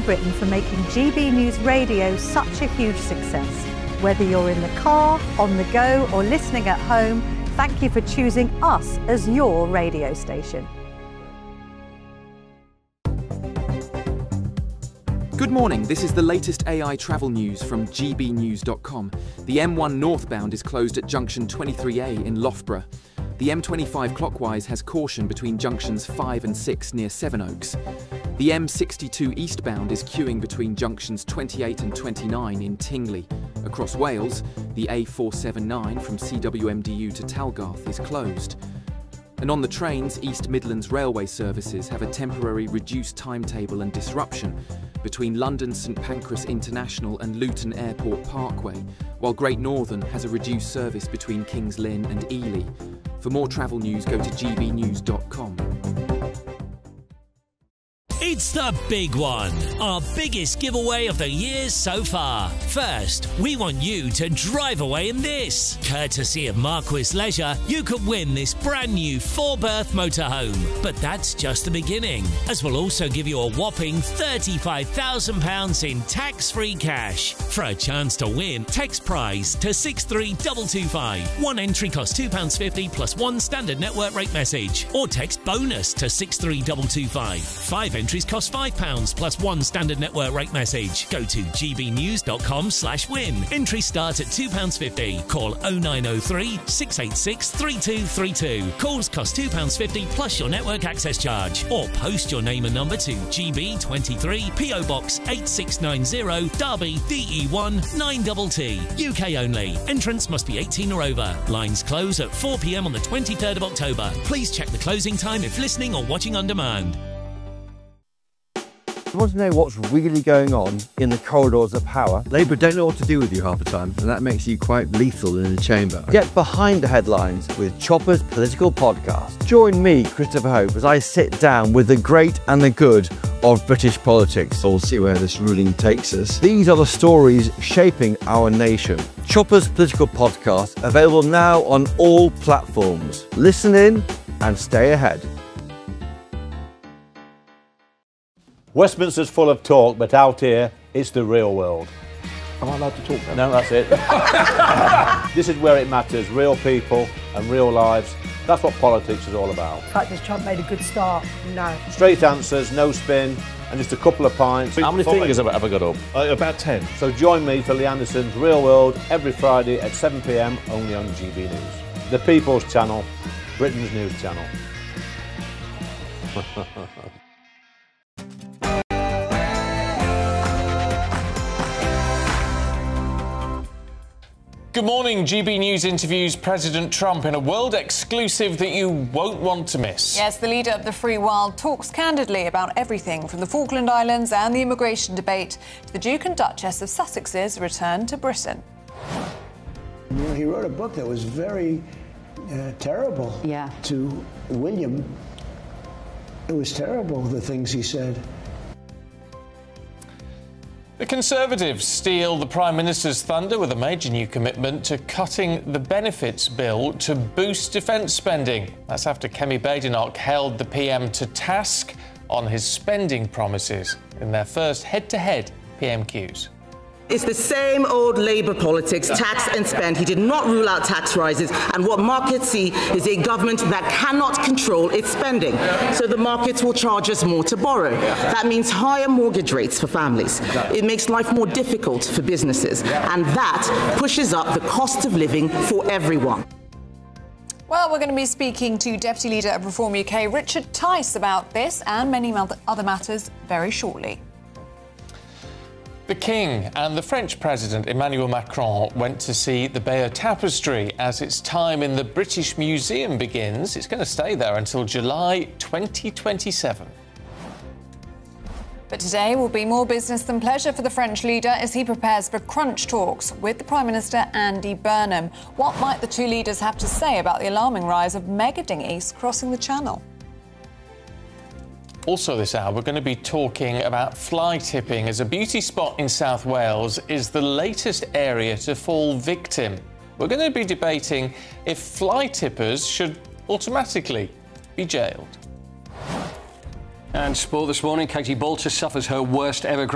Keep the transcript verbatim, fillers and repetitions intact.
Britain for making G B News Radio such a huge success. Whether you're in the car, on the go, or listening at home, thank you for choosing us as your radio station. Good morning, this is the latest A I travel news from G B news dot com. The M one northbound is closed at junction twenty-three A in Loughborough. The M twenty-five clockwise has caution between junctions five and six near Sevenoaks. The M sixty-two eastbound is queuing between junctions twenty-eight and twenty-nine in Tingley. Across Wales, the A four seventy-nine from C W M D U to Talgarth is closed. And on the trains, East Midlands Railway services have a temporary reduced timetable and disruption between London St Pancras International and Luton Airport Parkway, while Great Northern has a reduced service between Kings Lynn and Ely. For more travel news, go to G B news dot com. It's the big one, our biggest giveaway of the year so far. First, we want you to drive away in this. Courtesy of Marquis Leisure, you could win this brand new four-berth motorhome. But that's just the beginning, as we'll also give you a whopping thirty-five thousand pounds in tax-free cash. For a chance to win, text prize to six three two two five. One entry costs two pounds fifty plus one standard network rate message. Or text bonus to six three two two five. Five entries cost five pounds plus one standard network rate message. Go to G B news dot com slash win. Entry start at two pounds fifty. Call oh nine oh three, six eight six, three two three two. Calls cost two pounds fifty plus your network access charge. Or post your name and number to G B twenty-three, P O Box eight six nine zero, Derby, D E one nine T T. U K only. Entrance must be eighteen or over. Lines close at four p m on the twenty-third of October. Please check the closing time if listening or watching on demand. You want to know what's really going on in the corridors of power? Labour don't know what to do with you half the time, and that makes you quite lethal in the chamber. Get behind the headlines with Chopper's Political Podcast. Join me, Christopher Hope, as I sit down with the great and the good of British politics. We'll see where this ruling takes us. These are the stories shaping our nation. Chopper's Political Podcast, available now on all platforms. Listen in and stay ahead. Westminster's full of talk, but out here, it's the real world. Am I allowed to talk now? No, that's it. This is where it matters, real people and real lives. That's what politics is all about. In fact, has Trump made a good start? No. Straight answers, no spin, and just a couple of pints. How many fingers have I ever got up? Uh, about ten. So join me for Lee Anderson's Real World every Friday at seven p m only on G B News. The People's Channel, Britain's news channel. Good morning. G B News interviews President Trump in a world exclusive that you won't want to miss. Yes, the leader of the free world talks candidly about everything from the Falkland Islands and the immigration debate to the Duke and Duchess of Sussex's return to Britain. You know, he wrote a book that was very uh, terrible yeah. to William. It was terrible, the things he said. The Conservatives steal the Prime Minister's thunder with a major new commitment to cutting the benefits bill to boost defence spending. That's after Kemi Badenoch held the P M to task on his spending promises in their first head-to-head P M Qs. It's the same old Labour politics, tax and spend. He did not rule out tax rises, and what markets see is a government that cannot control its spending. So the markets will charge us more to borrow. That means higher mortgage rates for families. It makes life more difficult for businesses, and that pushes up the cost of living for everyone. Well, we're going to be speaking to Deputy Leader of Reform U K, Richard Tice, about this and many other matters very shortly. The King and the French President Emmanuel Macron went to see the Bayeux Tapestry as its time in the British Museum begins. It's going to stay there until July twenty twenty-seven. But today will be more business than pleasure for the French leader as he prepares for crunch talks with the Prime Minister Andy Burnham. What might the two leaders have to say about the alarming rise of mega dinghies crossing the Channel? Also this hour, we're going to be talking about fly tipping as a beauty spot in South Wales is the latest area to fall victim. We're going to be debating if fly tippers should automatically be jailed. And sport this morning, Katie Bolter suffers her worst ever